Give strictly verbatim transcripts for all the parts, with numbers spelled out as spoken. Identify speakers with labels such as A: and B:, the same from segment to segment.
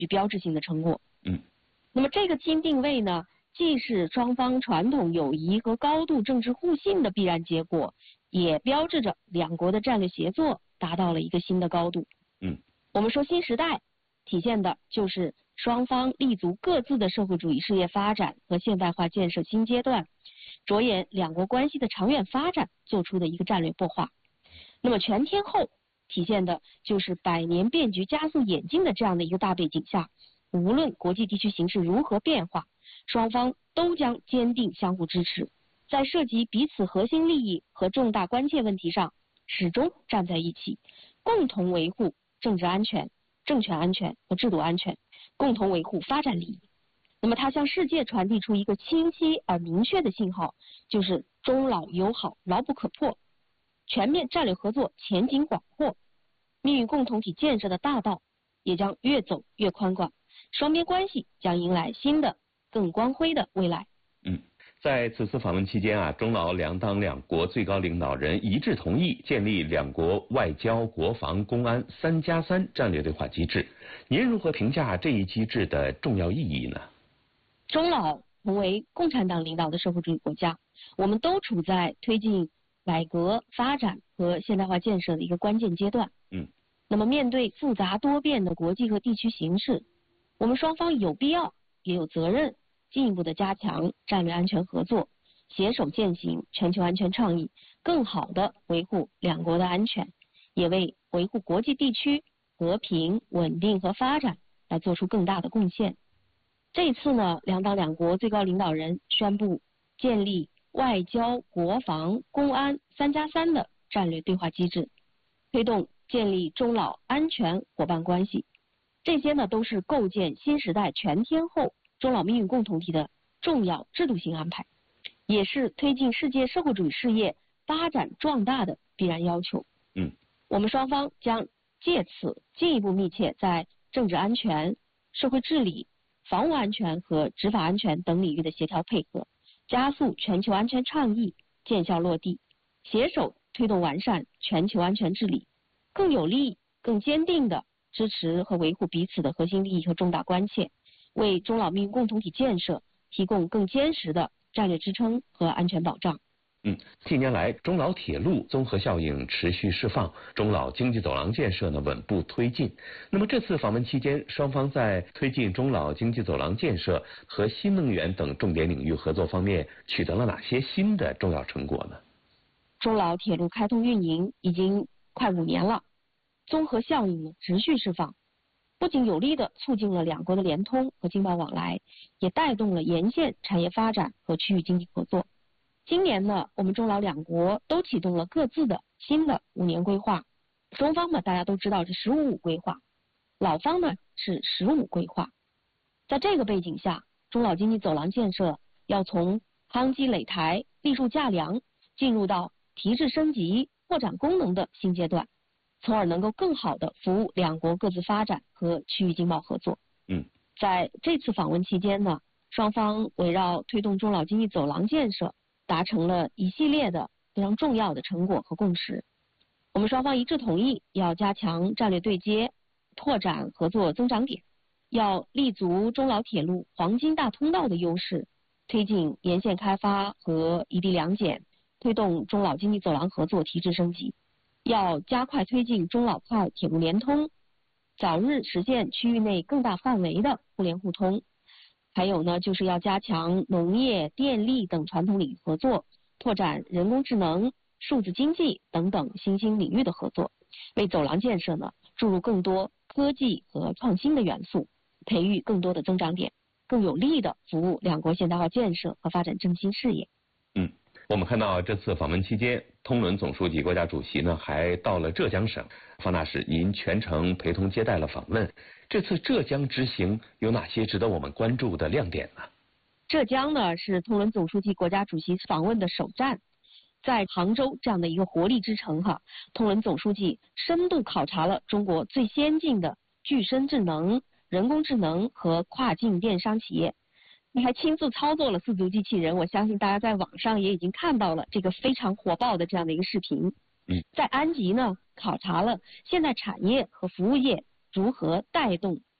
A: 与标志性的成果。
B: 嗯，
A: 那么这个新定位呢，既是双方传统友谊和高度政治互信的必然结果，也标志着两国的战略协作达到了一个新的高度。
B: 嗯，
A: 我们说新时代体现的就是双方立足各自的社会主义事业发展和现代化建设新阶段，着眼两国关系的长远发展做出的一个战略擘画。那么全天候体现的就是百年变局加速演进的这样的一个大背景下，无论国际地区形势如何变化，双方都将坚定相互支持，在涉及彼此核心利益和重大关切问题上始终站在一起，共同维护政治安全、政权安全和制度安全，共同维护发展利益。那么它向世界传递出一个清晰而明确的信号，就是中老友好牢不可破，全面战略合作前景广阔，命运共同体建设的大道也将越走越宽广，双边关系将迎来新的更光辉的未来。
B: 嗯，在此次访问期间啊，中老两党两国最高领导人一致同意建立两国外交、国防、公安三加三战略对话机制。您如何评价这一机制的重要意义呢？
A: 中老同为共产党领导的社会主义国家，我们都处在推进改革发展和现代化建设的一个关键阶段。
B: 嗯，
A: 那么面对复杂多变的国际和地区形势，我们双方有必要也有责任进一步的加强战略安全合作，携手践行全球安全倡议，更好的维护两国的安全，也为维护国际地区和平、稳定和发展来做出更大的贡献。这一次呢，两党两国最高领导人宣布建立外交、国防、公安三加三的战略对话机制，推动建立中老安全伙伴关系。这些呢，都是构建新时代全天候中老命运共同体的重要制度性安排，也是推进世界社会主义事业发展壮大的必然要求。
B: 嗯，
A: 我们双方将借此进一步密切在政治安全、社会治理、防务安全和执法安全等领域的协调配合，加速全球安全倡议见效落地，携手推动完善全球安全治理，更有力、更坚定地支持和维护彼此的核心利益和重大关切，为中老命运共同体建设提供更坚实的战略支撑和安全保障。
B: 嗯，近年来，中老铁路综合效应持续释放，中老经济走廊建设呢稳步推进。那么这次访问期间，双方在推进中老经济走廊建设和新能源等重点领域合作方面取得了哪些新的重要成果呢？
A: 中老铁路开通运营已经快五年了，综合效应呢持续释放，不仅有力地促进了两国的联通和经贸往来，也带动了沿线产业发展和区域经济合作。今年呢，我们中老两国都启动了各自的新的五年规划。中方呢，大家都知道是十五五规划，老方呢是十五规划。在这个背景下，中老经济走廊建设要从夯基垒台、立树架梁，进入到提质升级、扩展功能的新阶段，从而能够更好地服务两国各自发展和区域经贸合作。
B: 嗯，
A: 在这次访问期间呢，双方围绕推动中老经济走廊建设，达成了一系列的非常重要的成果和共识。我们双方一致同意要加强战略对接，拓展合作增长点，要立足中老铁路黄金大通道的优势，推进沿线开发和一地两检，推动中老经济走廊合作提质升级，要加快推进中老快铁路联通，早日实现区域内更大范围的互联互通。还有呢，就是要加强农业、电力等传统领域合作，拓展人工智能、数字经济等等新兴领域的合作，为走廊建设呢注入更多科技和创新的元素，培育更多的增长点，更有力的服务两国现代化建设和发展振兴事业。
B: 嗯，我们看到这次访问期间，通伦总书记、国家主席呢还到了浙江省。方大使，您全程陪同接待了访问，这次浙江之行有哪些值得我们关注的亮点呢？
A: 浙江呢是通伦总书记、国家主席访问的首站，在杭州这样的一个活力之城哈，通伦总书记深度考察了中国最先进的具身智能、人工智能和跨境电商企业。你还亲自操作了四足机器人，我相信大家在网上也已经看到了这个非常火爆的这样的一个视频。在安吉呢，考察了现代产业和服务业如何带动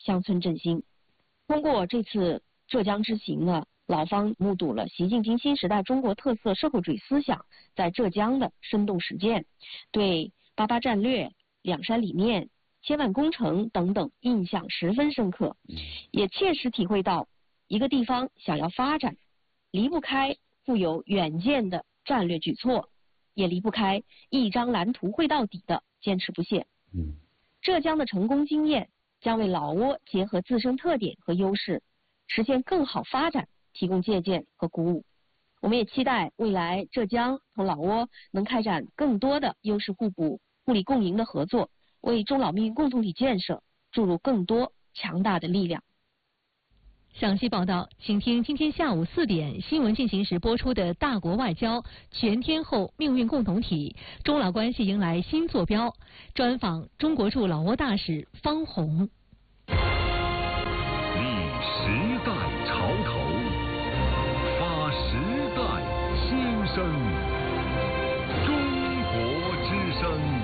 A: 乡村振兴。通过这次浙江之行呢，老方目睹了习近平新时代中国特色社会主义思想在浙江的生动实践，对八八战略、两山理念、千万工程等等印象十分深刻，也切实体会到一个地方想要发展，离不开富有远见的战略举措，也离不开一张蓝图绘到底的坚持不懈。
B: 嗯，
A: 浙江的成功经验将为老挝结合自身特点和优势，实现更好发展提供借鉴和鼓舞。我们也期待未来浙江同老挝能开展更多的优势互补、互利共赢的合作，为中老命运共同体建设注入更多强大的力量。
C: 详细报道，请听今天下午四点新闻进行时播出的《大国外交：全天候命运共同体，中老关系迎来新坐标》，专访中国驻老挝大使方红。
D: 立时代潮头，发时代新声，中国之声。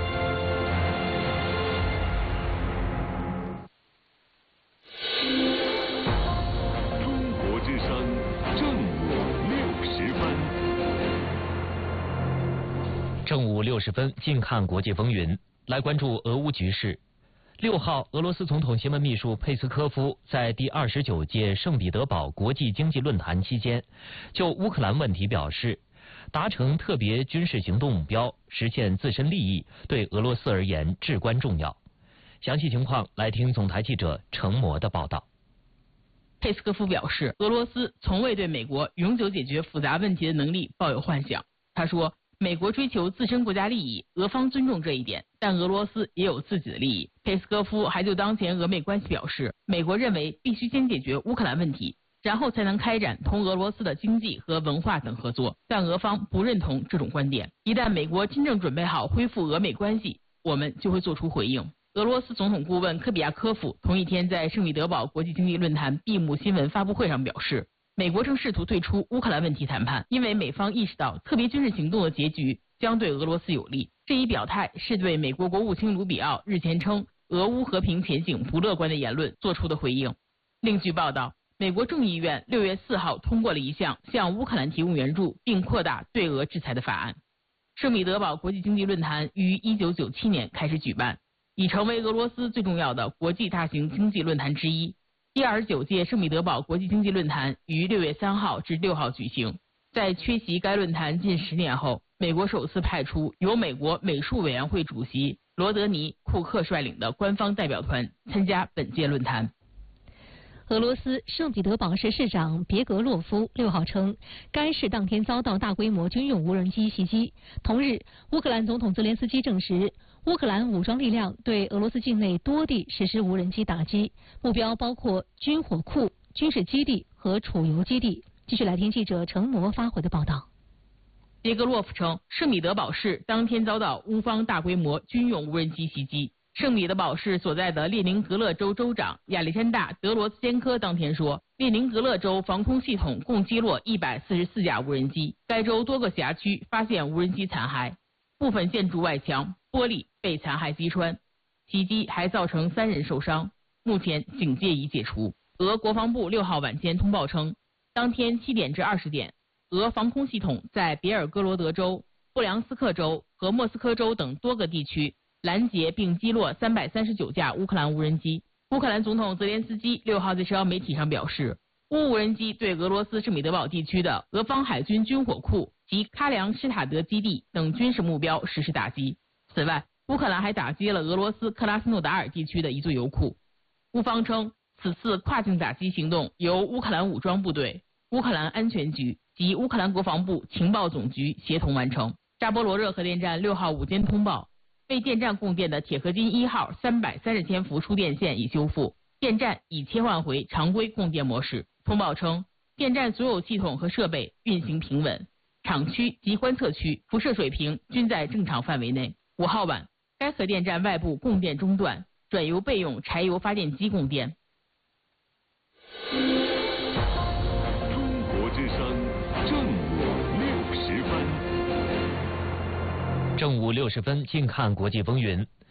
E: 正午六十分，近看国际风云，来关注俄乌局势。六号，俄罗斯总统新闻秘书佩斯科夫在第二十九届圣彼得堡国际经济论坛期间，就乌克兰问题表示，达成特别军事行动目标，实现自身利益，对俄罗斯而言至关重要。详细情况来听总台记者程模的报道。
F: 佩斯科夫表示，俄罗斯从未对美国永久解决复杂问题的能力抱有幻想。他说，美国追求自身国家利益，俄方尊重这一点，但俄罗斯也有自己的利益。佩斯科夫还就当前俄美关系表示，美国认为必须先解决乌克兰问题，然后才能开展同俄罗斯的经济和文化等合作，但俄方不认同这种观点。一旦美国真正准备好恢复俄美关系，我们就会做出回应。俄罗斯总统顾问科比亚科夫同一天在圣彼得堡国际经济论坛闭幕新闻发布会上表示，美国正试图退出乌克兰问题谈判，因为美方意识到特别军事行动的结局将对俄罗斯有利。这一表态是对美国国务卿卢比奥日前称俄乌和平前景不乐观的言论做出的回应。另据报道，美国众议院六月四号通过了一项向乌克兰提供援助并扩大对俄制裁的法案。圣彼得堡国际经济论坛于一九九七年开始举办，已成为俄罗斯最重要的国际大型经济论坛之一。第二十九届圣彼得堡国际经济论坛于六月三号至六号举行。在缺席该论坛近十年后，美国首次派出由美国美术委员会主席罗德尼·库克率领的官方代表团参加本届论坛。
C: 俄罗斯圣彼得堡市市长别格洛夫六号称，该市当天遭到大规模军用无人机袭击。同日，乌克兰总统泽连斯基证实，乌克兰武装力量对俄罗斯境内多地实施无人机打击，目标包括军火库、军事基地和储油基地。继续来听记者程模发回的报道。
F: 别格洛夫称，圣彼得堡市当天遭到乌方大规模军用无人机袭击。圣彼得堡市所在的列宁格勒州州长亚历山大·德罗兹坚科当天说，列宁格勒州防空系统共击落一百四十四架无人机，该州多个辖区发现无人机残骸，部分建筑外墙玻璃被残骸击穿，袭击还造成三人受伤，目前警戒已解除。俄国防部六号晚间通报称，当天七点至二十点，俄防空系统在别尔哥罗德州、布良斯克州和莫斯科州等多个地区拦截并击落三百三十九架乌克兰无人机。乌克兰总统泽连斯基六号在社交媒体上表示，乌无人机对俄罗斯圣彼得堡地区的俄方海军军火库及喀梁施塔德基地等军事目标实施打击。此外，乌克兰还打击了俄罗斯克拉斯诺达尔地区的一座油库。乌方称，此次跨境打击行动由乌克兰武装部队、乌克兰安全局及乌克兰国防部情报总局协同完成。扎波罗热核电站六号午间通报，为电站供电的铁合金一号三百三十千伏输电线已修复，电站已切换回常规供电模式。通报称，电站所有系统和设备运行平稳，厂区及观测区辐射水平均在正常范围内。五号晚，该核电站外部供电中断，转由备用柴油发电机供电。
D: 中国之声正午六十分。
E: 正午六十分，近看国际风云。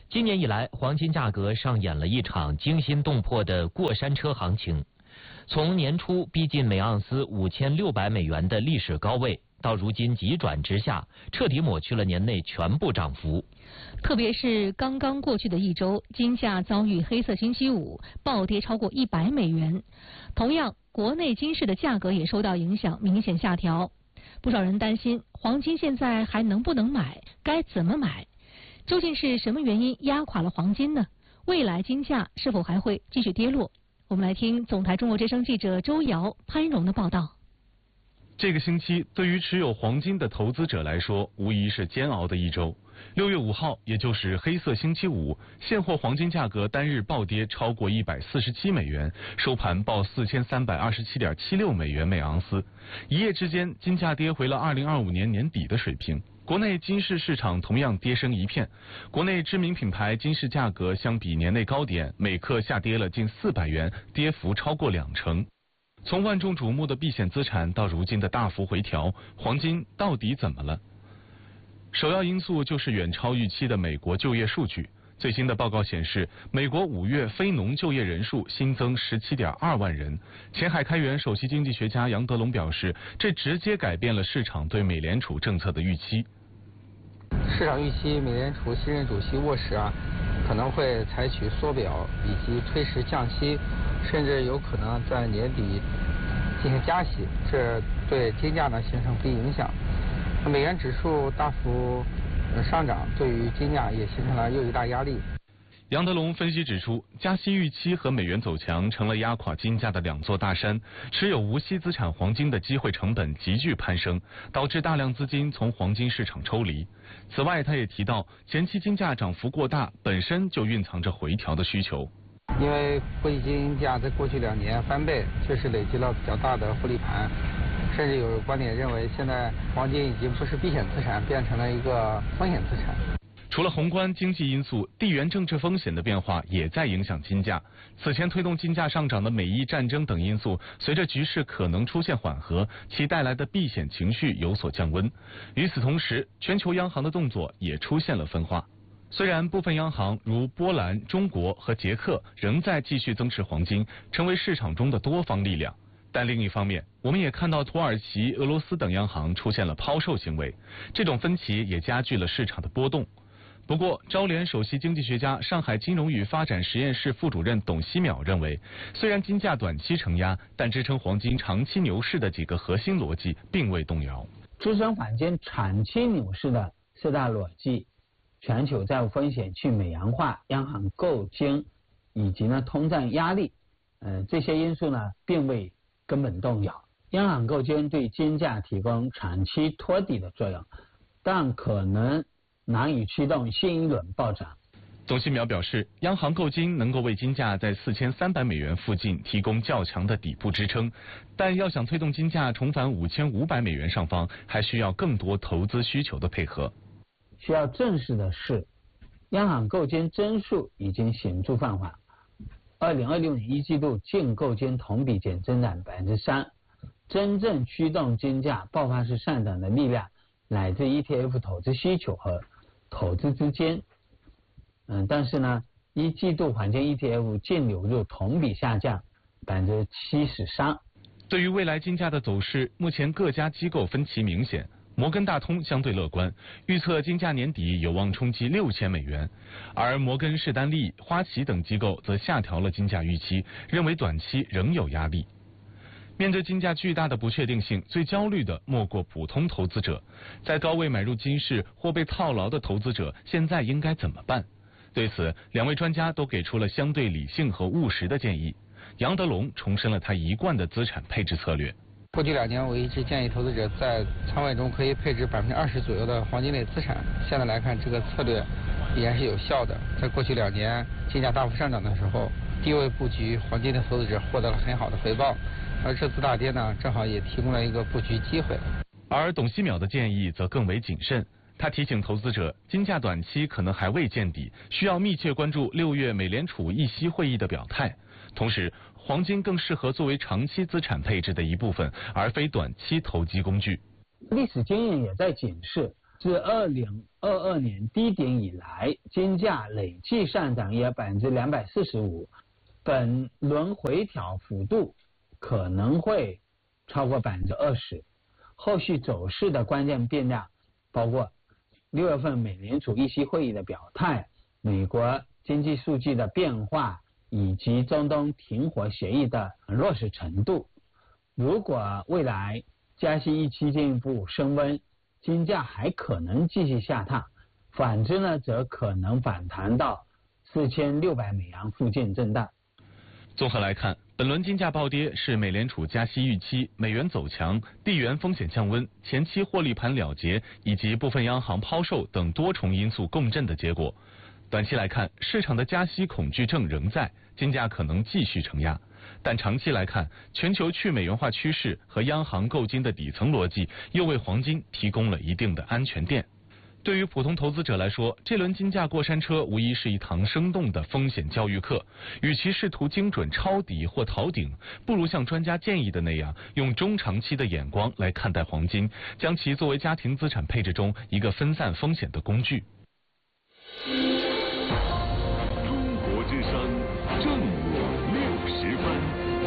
E: 今年以来，黄金价格上演了一场惊心动魄的过山车行情。从年初逼近每盎司五千六百美元的历史高位，到如今急转直下，彻底抹去了年内全部涨幅。
C: 特别是刚刚过去的一周，金价遭遇黑色星期五，暴跌超过一百美元。同样，国内金市的价格也受到影响，明显下调。不少人担心黄金现在还能不能买，该怎么买？究竟是什么原因压垮了黄金呢？未来金价是否还会继续跌落？我们来听总台中国之声记者周瑶、潘荣的报道。
G: 这个星期对于持有黄金的投资者来说，无疑是煎熬的一周。六月五号，也就是黑色星期五，现货黄金价格单日暴跌超过一百四十七美元，收盘报四千三百二十七点七六美元每盎司。一夜之间，金价跌回了二零二五年年底的水平。国内金市市场同样跌声一片，国内知名品牌金市价格相比年内高点，每克下跌了近四百元，跌幅超过两成。从万众瞩目的避险资产到如今的大幅回调，黄金到底怎么了？首要因素就是远超预期的美国就业数据。最新的报告显示，美国五月非农就业人数新增十七点二万人。前海开源首席经济学家杨德龙表示，这直接改变了市场对美联储政策的预期。
H: 市场预期美联储新任主席沃什啊，可能会采取缩表以及推迟降息，甚至有可能在年底进行加息，这对金价呢形成不利影响。美元指数大幅上涨，对于金价也形成了又一大压力。
G: 杨德龙分析指出，加息预期和美元走强成了压垮金价的两座大山，持有无息资产黄金的机会成本急剧攀升，导致大量资金从黄金市场抽离。此外，他也提到，前期金价涨幅过大，本身就蕴藏着回调的需求。
H: 因为国际金价在过去两年翻倍，确实累积了比较大的获利盘，甚至有观点认为，现在黄金已经不是避险资产，变成了一个风险资产。
G: 除了宏观经济因素，地缘政治风险的变化也在影响金价。此前推动金价上涨的美伊战争等因素，随着局势可能出现缓和，其带来的避险情绪有所降温。与此同时，全球央行的动作也出现了分化。虽然部分央行如波兰、中国和捷克仍在继续增持黄金，成为市场中的多方力量，但另一方面，我们也看到土耳其、俄罗斯等央行出现了抛售行为，这种分歧也加剧了市场的波动。不过，招联首席经济学家、上海金融与发展实验室副主任董希淼认为，虽然金价短期承压，但支撑黄金长期牛市的几个核心逻辑并未动摇。
I: 支撑黄金长期牛市的四大逻辑：全球债务风险去美元化、央行购金以及呢通胀压力，呃这些因素呢并未根本动摇。央行购金对金价提供长期托底的作用，但可能难以驱动新一轮暴涨。
G: 董希淼表示，央行购金能够为金价在四千三百美元附近提供较强的底部支撑，但要想推动金价重返五千五百美元上方，还需要更多投资需求的配合。
I: 需要正视的是，央行购金增速已经显著放缓。二零二六年一季度净购金同比减增长百分之三，真正驱动金价爆发式上涨的力量来自 E T F 投资需求和投资资金。嗯，但是呢，一季度黄金 E T F 净流入同比下降百分之七十三。
G: 对于未来金价的走势，目前各家机构分歧明显。摩根大通相对乐观，预测金价年底有望冲击六千美元，而摩根士丹利、花旗等机构则下调了金价预期，认为短期仍有压力。面对金价巨大的不确定性，最焦虑的莫过普通投资者。在高位买入金市或被套牢的投资者，现在应该怎么办？对此，两位专家都给出了相对理性和务实的建议。杨德龙重申了他一贯的资产配置策略。
H: 过去两年，我一直建议投资者在仓位中可以配置百分之二十左右的黄金类资产。现在来看，这个策略依然是有效的。在过去两年金价大幅上涨的时候，低位布局黄金的投资者获得了很好的回报，而这次大跌呢，正好也提供了一个布局机会。
G: 而董希淼的建议则更为谨慎。他提醒投资者，金价短期可能还未见底，需要密切关注六月美联储议息会议的表态。同时，黄金更适合作为长期资产配置的一部分，而非短期投机工具。
I: 历史经验也在警示， 自二零二二年低点以来，金价累计上涨约百分之两百四十五，本轮回调幅度可能会超过百分之二十。后续走势的关键变量包括六月份美联储议息会议的表态、美国经济数据的变化以及中东停火协议的落实程度。如果未来加息预期进一步升温，金价还可能继续下探，反之呢，则可能反弹到四千六百美元附近震荡。
G: 综合来看，本轮金价暴跌是美联储加息预期、美元走强、地缘风险降温、前期获利盘了结以及部分央行抛售等多重因素共振的结果。短期来看，市场的加息恐惧症仍在，金价可能继续承压。但长期来看，全球去美元化趋势和央行购金的底层逻辑又为黄金提供了一定的安全垫。对于普通投资者来说，这轮金价过山车无疑是一堂生动的风险教育课。与其试图精准抄底或逃顶，不如像专家建议的那样，用中长期的眼光来看待黄金，将其作为家庭资产配置中一个分散风险的工具。
D: 中国之声正午六十分。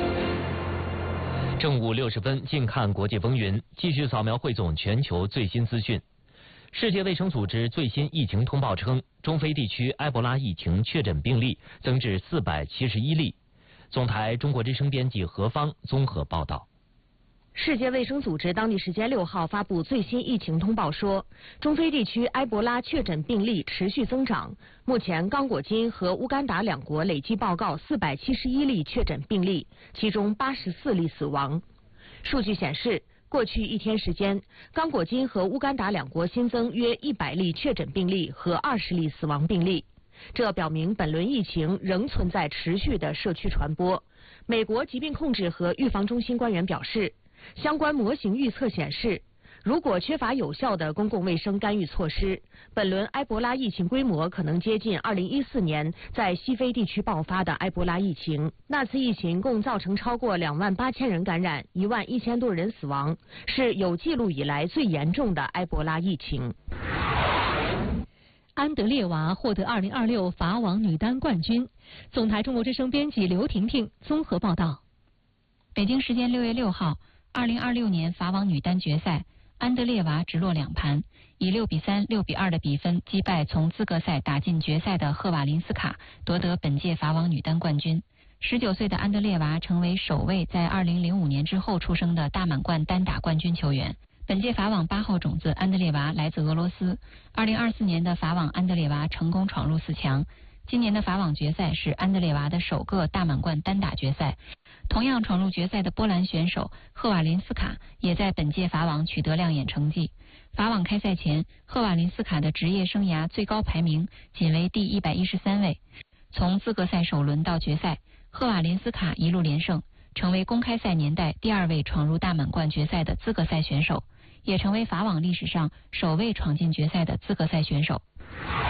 E: 正午六十分，静看国际风云，继续扫描汇总全球最新资讯。世界卫生组织最新疫情通报称，中非地区埃博拉疫情确诊病例增至四百七十一例。总台中国之声编辑何芳综合报道。
A: 世界卫生组织当地时间六号发布最新疫情通报说，中非地区埃博拉确诊病例持续增长，目前刚果金和乌干达两国累计报告四百七十一例确诊病例，其中八十四例死亡。数据显示，过去一天时间，刚果金和乌干达两国新增约一百例确诊病例和二十例死亡病例，这表明本轮疫情仍存在持续的社区传播。美国疾病控制和预防中心官员表示，相关模型预测显示，如果缺乏有效的公共卫生干预措施，本轮埃博拉疫情规模可能接近二零一四年在西非地区爆发的埃博拉疫情。那次疫情共造成超过两万八千人感染，一万一千多人死亡，是有记录以来最严重的埃博拉疫情。
C: 安德烈娃获得二零二六法网女单冠军。总台中国之声编辑刘婷婷综合报道。
J: 北京时间六月六号，二零二六年法网女单决赛，安德烈娃直落两盘，以六比三、六比二的比分击败从资格赛打进决赛的赫瓦林斯卡，夺得本届法网女单冠军。十九岁的安德烈娃成为首位在二零零五年之后出生的大满贯单打冠军球员。本届法网八号种子安德烈娃来自俄罗斯。二零二四年的法网安德烈娃成功闯入四强。今年的法网决赛是安德烈娃的首个大满贯单打决赛。同样闯入决赛的波兰选手赫瓦林斯卡也在本届法网取得亮眼成绩。法网开赛前，赫瓦林斯卡的职业生涯最高排名仅为第一百一十三位。从资格赛首轮到决赛，赫瓦林斯卡一路连胜，成为公开赛年代第二位闯入大满贯决赛的资格赛选手，也成为法网历史上首位闯进决赛的资格赛选手。